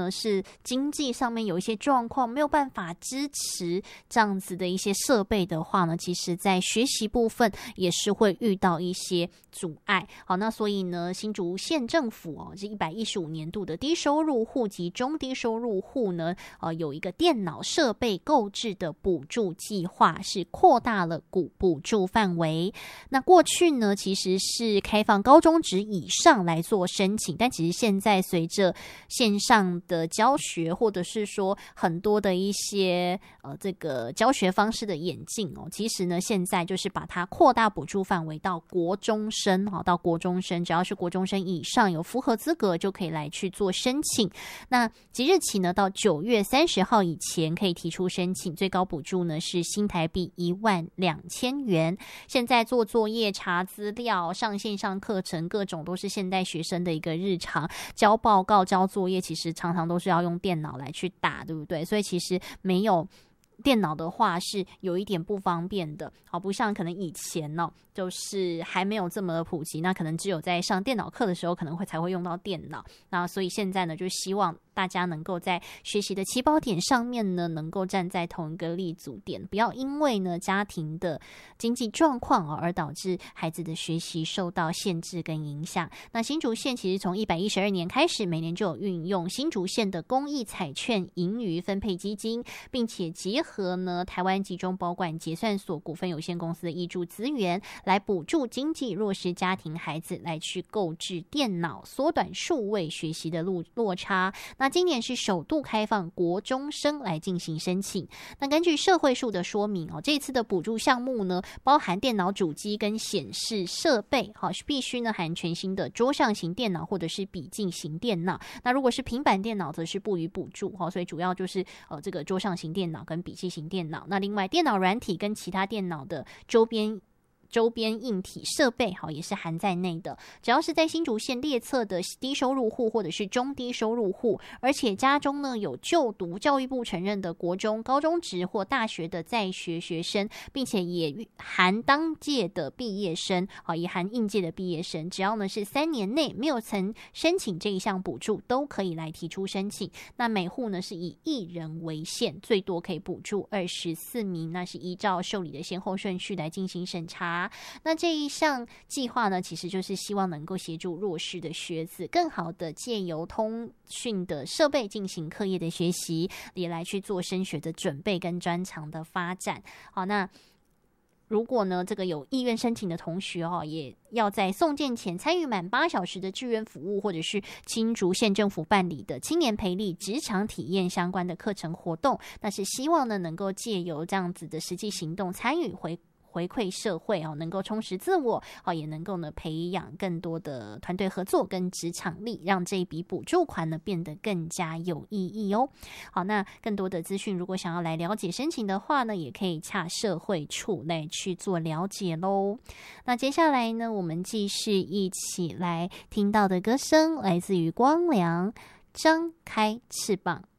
呢是经济上面有一些状况，没有办法支持这样子的一些设备的话呢，其实在学习部分也是会遇到一些阻碍。好，那所以呢，新竹县政府这115年度的低收入户及中低收入户呢，有一个电脑设备购置的补助计划，是扩大了补助范围。那过去呢，其实是开放高中职以上来做申请，但其实现在随着线上的教学，或者是说很多的一些这个教学方式的演进其实呢，现在就是把它扩大补助范围到国中生到国中生，只要是国中生以上有符合资格就可以来去做申请。那即日起呢，到9月30号以前可以提出申请，最高补助呢是新台币12000元。现在做作业、查资料、上线上课程，各种都是现代学生的一个日常。交报告、交作业，其实常常都是要用电脑来去打，对不对？所以其实没有电脑的话是有一点不方便的，好，不像可能以前就是还没有这么的普及，那可能只有在上电脑课的时候可能才会用到电脑。那所以现在呢，就希望大家能够在学习的起跑点上面呢，能够站在同一个立足点，不要因为呢家庭的经济状况而导致孩子的学习受到限制跟影响。那新竹县其实从112年开始，每年就有运用新竹县的公益彩券盈余分配基金，并且结合呢台湾集中保管结算所股份有限公司的挹注资源，来补助经济弱势家庭孩子来去购置电脑，缩短数位学习的落差。那今年是首度开放国中生来进行申请。那根据社会署的说明这次的补助项目呢，包含电脑主机跟显示设备必须呢含全新的桌上型电脑或者是笔记型电脑。那如果是平板电脑则是不予补助所以主要就是这个桌上型电脑跟笔记型电脑。那另外电脑软体跟其他电脑的周边硬体设备也是含在内的。只要是在新竹县列册的低收入户或者是中低收入户，而且家中呢有就读教育部承认的国中、高中职或大学的在学学生，并且也含当届的毕业生也含应届的毕业生，只要呢是3年内没有曾申请这一项补助，都可以来提出申请。那每户呢是以1人为限，最多可以补助24名，那是依照受理的先后顺序来进行审查。那这一项计划呢，其实就是希望能够协助弱势的学子更好的借由通讯的设备进行课业的学习，也来去做升学的准备跟专长的发展。好，那如果呢这个有意愿申请的同学也要在送件前参与满8小时的志愿服务，或者是新竹县政府办理的青年培力职场体验相关的课程活动，那是希望呢能够借由这样子的实际行动参与回馈社会能够充实自我也能够呢培养更多的团队合作跟职场力，让这一笔补助款呢变得更加有意义好，那更多的资讯如果想要来了解申请的话呢，也可以洽社会处来去做了解咯。那接下来呢，我们继续一起来听到的歌声来自于光良，张开翅膀。